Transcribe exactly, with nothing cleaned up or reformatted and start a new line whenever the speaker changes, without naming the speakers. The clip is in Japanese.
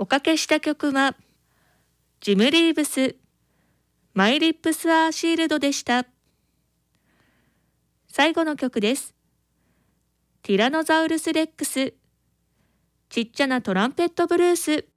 おかけした曲はジム・リーブスマイ・リップス・アー・シールドでした。最後の曲です。ティラノザウルス・レックスちっちゃなトランペットブルース。